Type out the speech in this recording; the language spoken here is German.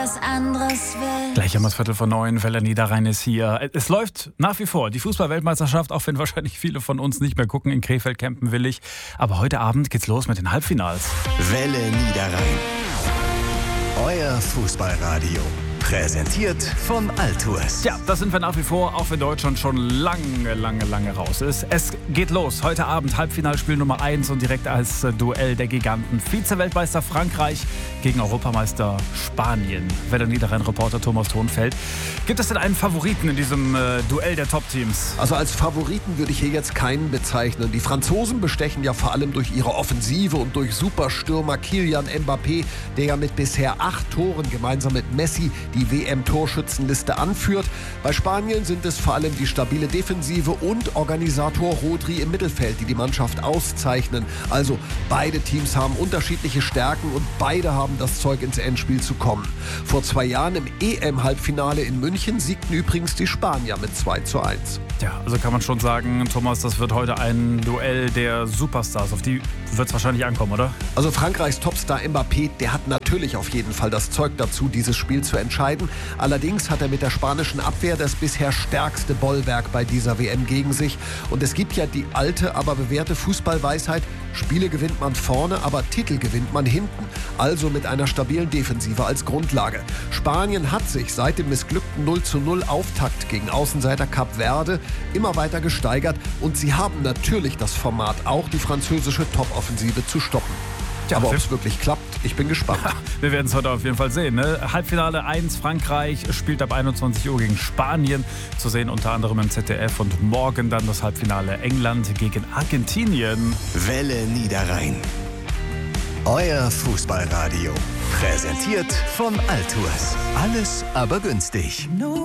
was anderes will. Gleich um 8:45, Welle Niederrhein ist hier. Es läuft nach wie vor die Fußball-Weltmeisterschaft, auch wenn wahrscheinlich viele von uns nicht mehr gucken. In Krefeld campen will ich. Aber heute Abend geht's los mit den Halbfinals. Welle Niederrhein. Euer Fußballradio. Präsentiert von Altours. Ja, das sind wir nach wie vor, auch wenn Deutschland schon lange raus ist. Es geht los. Heute Abend Halbfinalspiel Nummer 1 und direkt als Duell der Giganten. Vize-Weltmeister Frankreich gegen Europameister Spanien. Welle Niederrhein-Reporter Thomas Thonfeld. Gibt es denn einen Favoriten in diesem Duell der Top-Teams? Also als Favoriten würde ich hier jetzt keinen bezeichnen. Die Franzosen bestechen ja vor allem durch ihre Offensive und durch Superstürmer Kylian Mbappé, der ja mit bisher 8 Toren gemeinsam mit Messi die WM-Torschützenliste anführt. Bei Spanien sind es vor allem die stabile Defensive und Organisator Rodri im Mittelfeld, die die Mannschaft auszeichnen. Also beide Teams haben unterschiedliche Stärken und beide haben das Zeug, ins Endspiel zu kommen. Vor 2 Jahren im EM-Halbfinale in München siegten übrigens die Spanier mit 2:1. Ja, also kann man schon sagen, Thomas, das wird heute ein Duell der Superstars. Auf die wird es wahrscheinlich ankommen, oder? Also Frankreichs Topstar Mbappé, der hat natürlich auf jeden Fall das Zeug dazu, dieses Spiel zu entscheiden. Allerdings hat er mit der spanischen Abwehr das bisher stärkste Bollwerk bei dieser WM gegen sich. Und es gibt ja die alte, aber bewährte Fußballweisheit: Spiele gewinnt man vorne, aber Titel gewinnt man hinten. Also mit einer stabilen Defensive als Grundlage. Spanien hat sich seit dem missglückten 0:0 Auftakt gegen Außenseiter Kap Verde immer weiter gesteigert. Und sie haben natürlich das Format, auch die französische Top-Offensive zu stoppen. Ja, aber ob es wirklich klappt, ich bin gespannt. Wir werden es heute auf jeden Fall sehen. Ne? Halbfinale 1, Frankreich spielt ab 21 Uhr gegen Spanien. Zu sehen unter anderem im ZDF. Und morgen dann das Halbfinale England gegen Argentinien. Welle Niederrhein. Euer Fußballradio. Präsentiert von Altours. Alles aber günstig.